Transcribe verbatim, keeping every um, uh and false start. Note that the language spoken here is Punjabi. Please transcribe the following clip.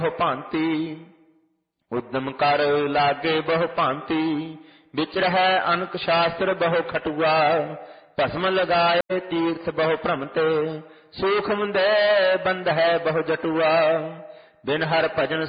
ਬਹੁ ਭਾਂਤੀ। ਉਦਮ ਕਰ ਲਾਗੇ ਬਹੁ ਭਾਂਤੀ, ਵਿਚ ਰਹਿ ਅਨਕ ਸ਼ਾਸਤਰ ਬਹੁ ਖਟੂਆ। ਭਸਮ ਲਗਾਏ ਤੀਰਥ ਬਹੁ ਭ੍ਰਮਤੇ, ਸੂਖਮ ਦੇ ਬੰਧ ਹੈ ਬਹੁ ਜਟੂਆ। ਬਿਨ ਹਰ ਭਜਨ